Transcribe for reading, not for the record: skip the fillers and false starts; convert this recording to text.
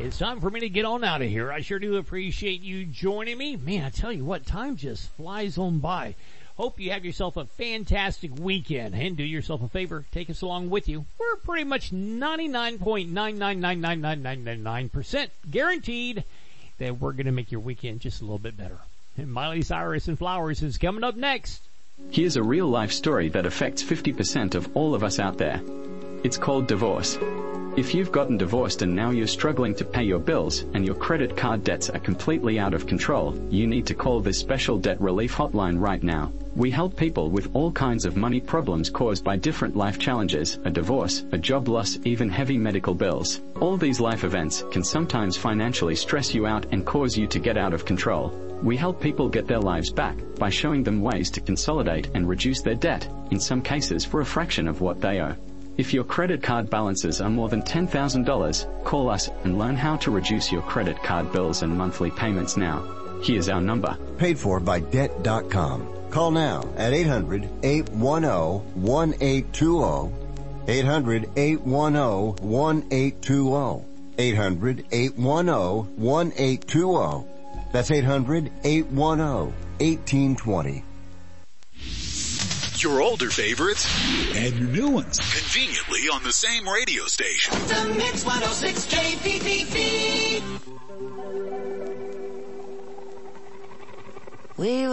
It's time for me to get on out of here. I sure do appreciate you joining me. Man, I tell you what, time just flies on by. Hope you have yourself a fantastic weekend, and do yourself a favor, take us along with you. We're pretty much 99.9999999% guaranteed that we're going to make your weekend just a little bit better. And Miley Cyrus and Flowers is coming up next. Here's a real-life story that affects 50% of all of us out there. It's called divorce. If you've gotten divorced and now you're struggling to pay your bills and your credit card debts are completely out of control, you need to call this special debt relief hotline right now. We help people with all kinds of money problems caused by different life challenges, a divorce, a job loss, even heavy medical bills. All these life events can sometimes financially stress you out and cause you to get out of control. We help people get their lives back by showing them ways to consolidate and reduce their debt, in some cases for a fraction of what they owe. If your credit card balances are more than $10,000, call us and learn how to reduce your credit card bills and monthly payments now. Here's our number. Paid for by Debt.com. Call now at 800-810-1820. 800-810-1820. 800-810-1820. That's 800-810-1820. Your older favorites and your new ones conveniently on the same radio station. The Mix 106 KPPV. We